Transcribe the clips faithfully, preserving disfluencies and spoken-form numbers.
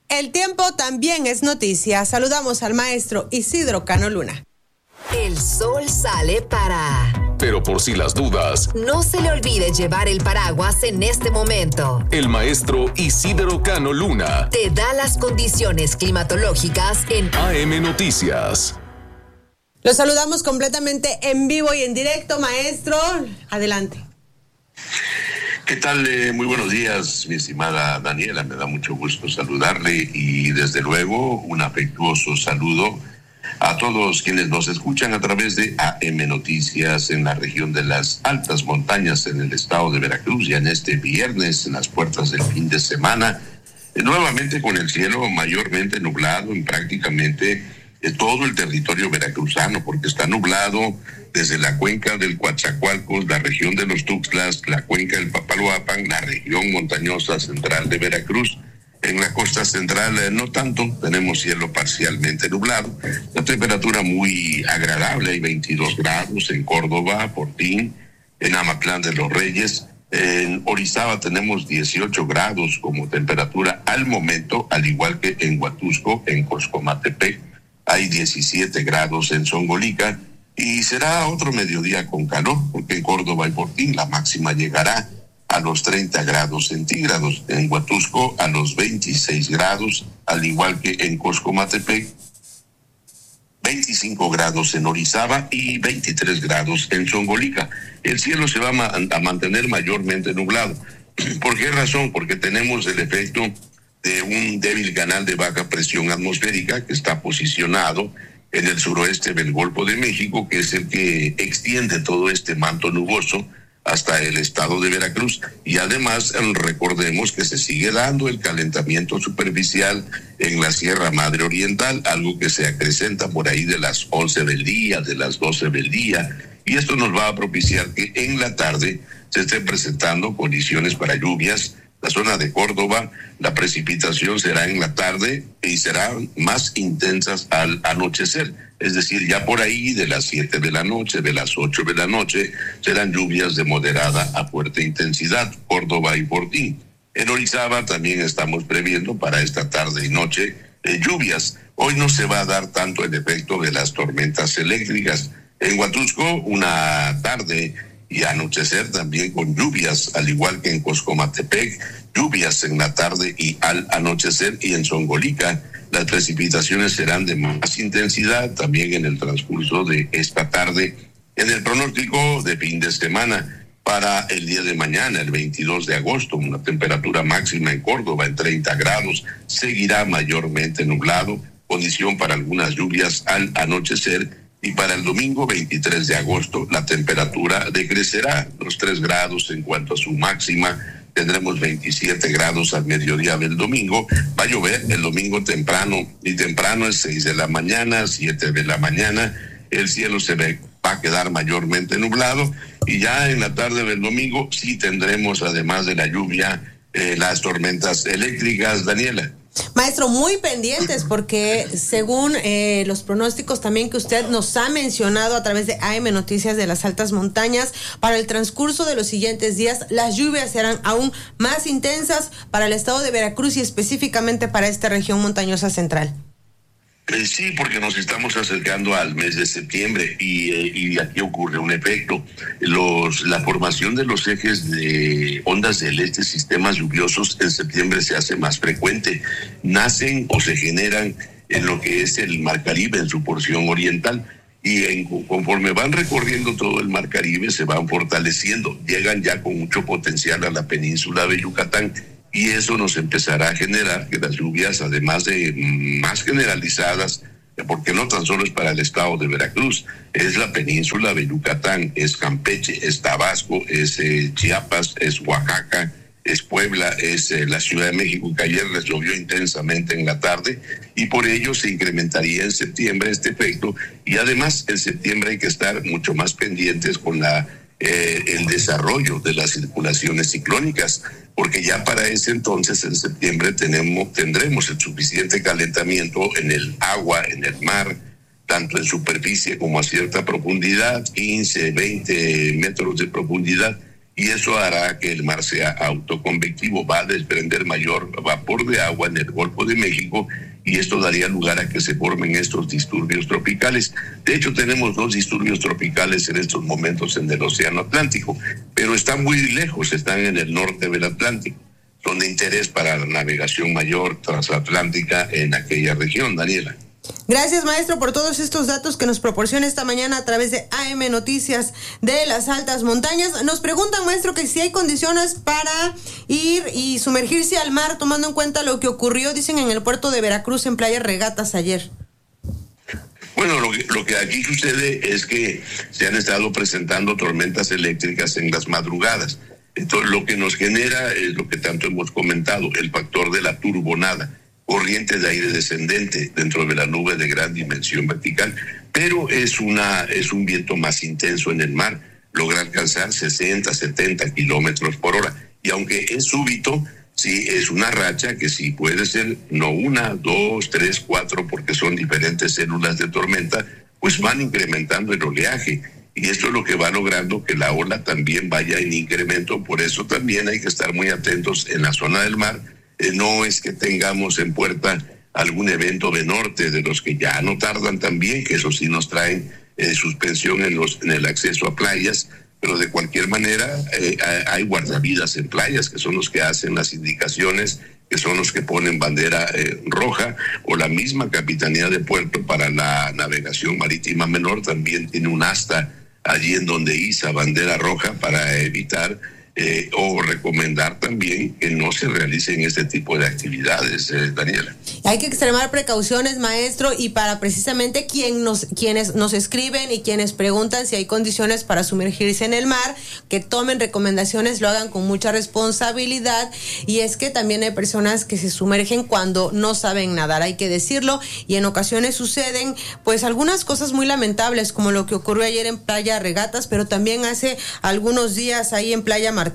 El tiempo también es noticia. Saludamos al maestro Isidro Cano Luna. El sol sale para... Pero por si las dudas, no se le olvide llevar el paraguas en este momento. El maestro Isidro Cano Luna te da las condiciones climatológicas en A M Noticias. Los saludamos completamente en vivo y en directo, maestro. Adelante. ¿Qué tal? Eh, muy buenos días, mi estimada Daniela. Me da mucho gusto saludarle y desde luego un afectuoso saludo a todos quienes nos escuchan a través de A M Noticias en la región de las altas montañas en el estado de Veracruz, ya en este viernes, en las puertas del fin de semana, eh, nuevamente con el cielo mayormente nublado en prácticamente eh, todo el territorio veracruzano, porque está nublado desde la cuenca del Coatzacoalcos, la región de los Tuxtlas, la cuenca del Papaloapan, la región montañosa central de Veracruz. En la costa central eh, no tanto, tenemos cielo parcialmente nublado, la temperatura muy agradable, hay veintidós grados en Córdoba, Fortín, en Amatlán de los Reyes, en Orizaba tenemos dieciocho grados como temperatura al momento, al igual que en Huatusco, en Coscomatepec, hay diecisiete grados en Zongolica, y será otro mediodía con calor, porque en Córdoba y Fortín la máxima llegará a los treinta grados centígrados, en Huatusco a los veintiséis grados, al igual que en Coscomatepec, veinticinco grados en Orizaba y veintitrés grados en Zongolica. El cielo se va a, ma- a mantener mayormente nublado. ¿Por qué razón? Porque tenemos el efecto de un débil canal de baja presión atmosférica que está posicionado en el suroeste del Golfo de México, que es el que extiende todo este manto nuboso hasta el estado de Veracruz, y además recordemos que se sigue dando el calentamiento superficial en la Sierra Madre Oriental, algo que se acrecenta por ahí de las once del día, de las doce del día, y esto nos va a propiciar que en la tarde se estén presentando condiciones para lluvias. La zona de Córdoba, la precipitación será en la tarde y serán más intensas al anochecer. Es decir, ya por ahí de las siete de la noche, de las ocho de la noche, serán lluvias de moderada a fuerte intensidad, Córdoba y Fortín. En Orizaba también estamos previendo para esta tarde y noche eh, lluvias. Hoy no se va a dar tanto el efecto de las tormentas eléctricas. En Huatusco, una tarde y anochecer también con lluvias, al igual que en Coscomatepec, lluvias en la tarde y al anochecer, y en Zongolica las precipitaciones serán de más intensidad también en el transcurso de esta tarde. En el pronóstico de fin de semana para el día de mañana, el veintidós de agosto, una temperatura máxima en Córdoba en treinta grados, seguirá mayormente nublado, condición para algunas lluvias al anochecer. Y para el domingo veintitrés de agosto la temperatura decrecerá los tres grados en cuanto a su máxima. Tendremos veintisiete grados al mediodía del domingo. Va a llover el domingo temprano, y temprano es seis de la mañana, siete de la mañana. El cielo se ve, va a quedar mayormente nublado, y ya en la tarde del domingo sí tendremos, además de la lluvia, eh, las tormentas eléctricas. Daniela. Maestro, muy pendientes porque según eh, los pronósticos también que usted nos ha mencionado a través de A M Noticias de las Altas Montañas, para el transcurso de los siguientes días las lluvias serán aún más intensas para el estado de Veracruz y específicamente para esta región montañosa central. Eh, sí, porque nos estamos acercando al mes de septiembre y, eh, y aquí ocurre un efecto. Los, la formación de los ejes de ondas del este, sistemas lluviosos, en septiembre se hace más frecuente. Nacen o se generan en lo que es el Mar Caribe, en su porción oriental, y en, conforme van recorriendo todo el Mar Caribe se van fortaleciendo, llegan ya con mucho potencial a la península de Yucatán. Y eso nos empezará a generar que las lluvias, además de más generalizadas, porque no tan solo es para el estado de Veracruz, es la península de Yucatán, es Campeche, es Tabasco, es eh, Chiapas, es Oaxaca, es Puebla, es eh, la Ciudad de México, que ayer les llovió intensamente en la tarde, y por ello se incrementaría en septiembre este efecto. Y además en septiembre hay que estar mucho más pendientes con la eh, el desarrollo de las circulaciones ciclónicas, porque ya para ese entonces, en septiembre, tenemos, tendremos el suficiente calentamiento en el agua, en el mar, tanto en superficie como a cierta profundidad, quince, veinte metros de profundidad, y eso hará que el mar sea autoconvectivo, va a desprender mayor vapor de agua en el Golfo de México y esto daría lugar a que se formen estos disturbios tropicales. De hecho, tenemos dos disturbios tropicales en estos momentos en el Océano Atlántico, pero están muy lejos, están en el norte del Atlántico. Son de interés para la navegación mayor transatlántica en aquella región, Daniela. Gracias, maestro, por todos estos datos que nos proporciona esta mañana a través de A M Noticias de las altas montañas. Nos preguntan, maestro, que si hay condiciones para ir y sumergirse al mar, tomando en cuenta lo que ocurrió, dicen, en el puerto de Veracruz, en Playa Regatas ayer. Bueno, lo que, lo que aquí sucede es que se han estado presentando tormentas eléctricas en las madrugadas. Entonces, lo que nos genera es lo que tanto hemos comentado, el factor de la turbonada, corriente de aire descendente dentro de la nube de gran dimensión vertical, pero es una es un viento más intenso en el mar, logra alcanzar sesenta, setenta kilómetros por hora, y aunque es súbito, sí es una racha que sí puede ser no una, dos, tres, cuatro, porque son diferentes células de tormenta, pues van incrementando el oleaje, y esto es lo que va logrando que la ola también vaya en incremento. Por eso también hay que estar muy atentos en la zona del mar. Eh, no es que tengamos en puerta algún evento de norte, de los que ya no tardan también, que eso sí nos traen eh, suspensión en, los, en el acceso a playas, pero de cualquier manera eh, hay guardavidas en playas, que son los que hacen las indicaciones, que son los que ponen bandera eh, roja, o la misma Capitanía de Puerto para la navegación marítima menor también tiene un asta allí en donde iza bandera roja para evitar Eh, o recomendar también que no se realicen este tipo de actividades, eh, Daniela. Hay que extremar precauciones, maestro, y para precisamente quien nos, quienes nos escriben y quienes preguntan si hay condiciones para sumergirse en el mar, que tomen recomendaciones, lo hagan con mucha responsabilidad, y es que también hay personas que se sumergen cuando no saben nadar, hay que decirlo, y en ocasiones suceden pues algunas cosas muy lamentables, como lo que ocurrió ayer en Playa Regatas, pero también hace algunos días ahí en Playa Martí.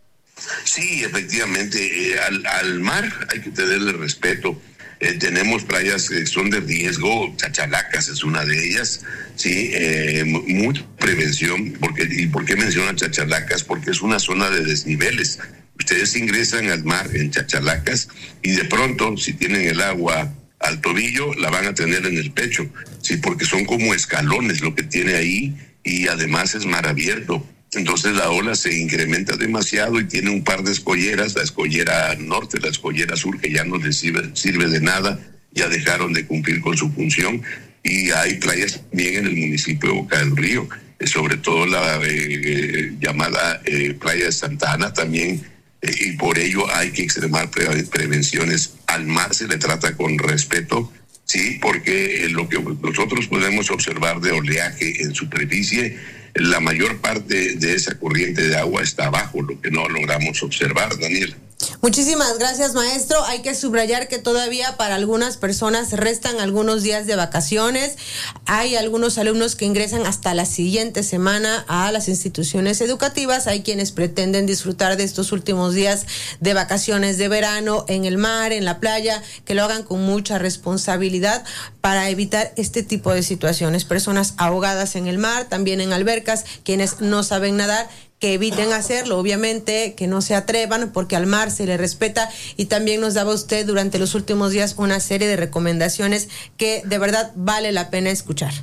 Sí, efectivamente, eh, al, al mar hay que tenerle respeto. Eh, tenemos playas que son de riesgo, Chachalacas es una de ellas, sí, eh, mucha prevención. Porque, ¿y por qué mencionan Chachalacas? Porque es una zona de desniveles. Ustedes ingresan al mar en Chachalacas y de pronto, si tienen el agua al tobillo, la van a tener en el pecho, sí, porque son como escalones lo que tiene ahí, y además es mar abierto. Entonces la ola se incrementa demasiado y tiene un par de escolleras, la escollera norte, la escollera sur, que ya no les sirve, sirve de nada, ya dejaron de cumplir con su función, y hay playas también en el municipio de Boca del Río, eh, sobre todo la eh, llamada eh, Playa de Santa Ana también, eh, y por ello hay que extremar pre- prevenciones. Al mar se le trata con respeto, sí, porque eh, lo que nosotros podemos observar de oleaje en superficie, la mayor parte de esa corriente de agua está abajo, lo que no logramos observar, Daniel. Muchísimas gracias, maestro. Hay que subrayar que todavía para algunas personas restan algunos días de vacaciones. Hay algunos alumnos que ingresan hasta la siguiente semana a las instituciones educativas. Hay quienes pretenden disfrutar de estos últimos días de vacaciones de verano en el mar, en la playa, que lo hagan con mucha responsabilidad para evitar este tipo de situaciones. Personas ahogadas en el mar, también en albercas, quienes no saben nadar, que eviten hacerlo, obviamente, que no se atrevan, porque al mar se le respeta. Y también nos daba usted durante los últimos días una serie de recomendaciones que de verdad vale la pena escuchar.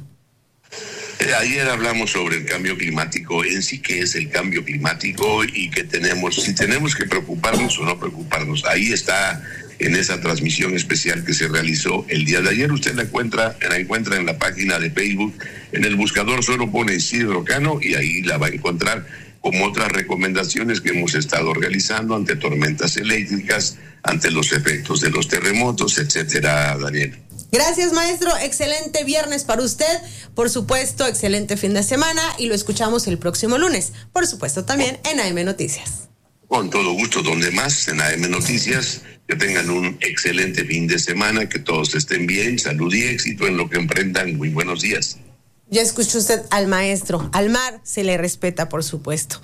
Eh, ayer hablamos sobre el cambio climático, en sí qué es el cambio climático y que tenemos, si tenemos que preocuparnos o no preocuparnos. Ahí está en esa transmisión especial que se realizó el día de ayer. Usted la encuentra, la encuentra en la página de Facebook, en el buscador solo pone Isidro Cano y ahí la va a encontrar, como otras recomendaciones que hemos estado realizando ante tormentas eléctricas, ante los efectos de los terremotos, etcétera, Daniel. Gracias, maestro. Excelente viernes para usted. Por supuesto, excelente fin de semana y lo escuchamos el próximo lunes. Por supuesto, también en A M Noticias. Con todo gusto, donde más, en A M Noticias. Que tengan un excelente fin de semana, que todos estén bien, salud y éxito en lo que emprendan. Muy buenos días. Ya escuchó usted al maestro. Al mar se le respeta, por supuesto.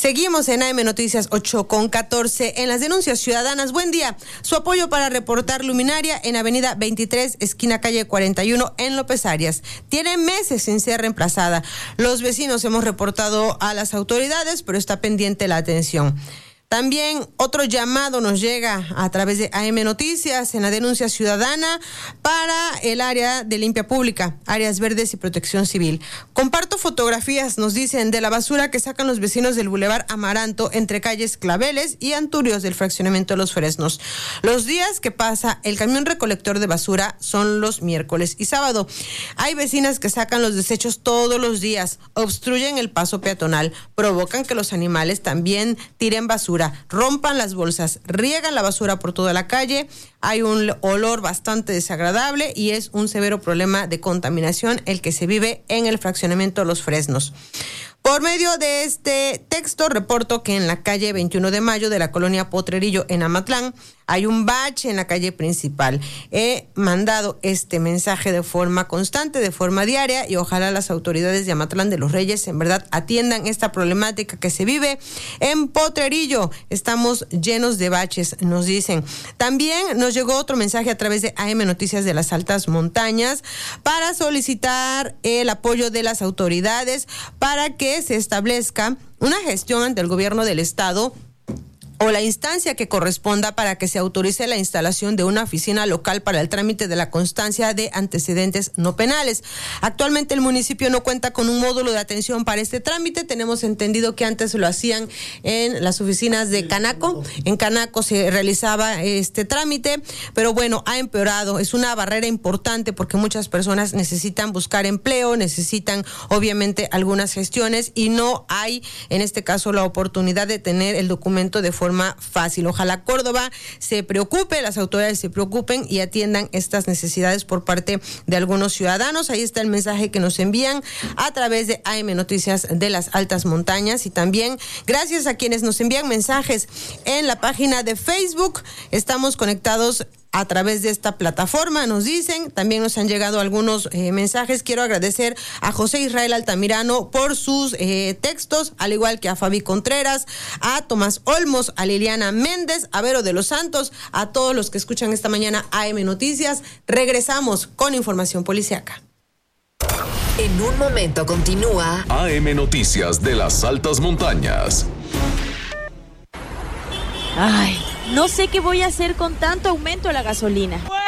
Seguimos en A M Noticias ocho con catorce. En las denuncias ciudadanas, buen día. Su apoyo para reportar luminaria en Avenida veintitrés, esquina calle cuarenta y uno, en López Arias. Tiene meses sin ser reemplazada. Los vecinos hemos reportado a las autoridades, pero está pendiente la atención. También otro llamado nos llega a través de A M Noticias en la denuncia ciudadana para el área de limpia pública, áreas verdes y protección civil. Comparto fotografías, nos dicen, de la basura que sacan los vecinos del Boulevard Amaranto entre calles Claveles y Anturios del fraccionamiento de Los Fresnos. Los días que pasa el camión recolector de basura son los miércoles y sábado. Hay vecinas que sacan los desechos todos los días, obstruyen el paso peatonal, provocan que los animales también tiren basura, rompan las bolsas, riegan la basura por toda la calle. Hay un olor bastante desagradable y es un severo problema de contaminación el que se vive en el fraccionamiento Los Fresnos. Por medio de este texto, reporto que en la calle veintiuno de mayo de la colonia Potrerillo en Amatlán hay un bache en la calle principal. He mandado este mensaje de forma constante, de forma diaria, y ojalá las autoridades de Amatlán de los Reyes en verdad atiendan esta problemática que se vive en Potrerillo. Estamos llenos de baches, nos dicen. También nos llegó otro mensaje a través de A M Noticias de las Altas Montañas para solicitar el apoyo de las autoridades para que se establezca una gestión ante el gobierno del estado o la instancia que corresponda para que se autorice la instalación de una oficina local para el trámite de la constancia de antecedentes no penales. Actualmente el municipio no cuenta con un módulo de atención para este trámite. Tenemos entendido que antes lo hacían en las oficinas de Canaco. En Canaco se realizaba este trámite, pero bueno, ha empeorado. Es una barrera importante porque muchas personas necesitan buscar empleo, necesitan obviamente algunas gestiones y no hay en este caso la oportunidad de tener el documento de forma fácil. Ojalá Córdoba se preocupe, las autoridades se preocupen y atiendan estas necesidades por parte de algunos ciudadanos. Ahí está el mensaje que nos envían a través de A M Noticias de las Altas Montañas, y también gracias a quienes nos envían mensajes en la página de Facebook. Estamos conectados a través de esta plataforma, nos dicen. También nos han llegado algunos eh, mensajes. Quiero agradecer a José Israel Altamirano por sus eh, textos, al igual que a Fabi Contreras, a Tomás Olmos, a Liliana Méndez, a Vero de los Santos, a todos los que escuchan esta mañana A M Noticias. Regresamos con información policiaca. En un momento continúa A M Noticias de las Altas Montañas. Ay, no sé qué voy a hacer con tanto aumento a la gasolina.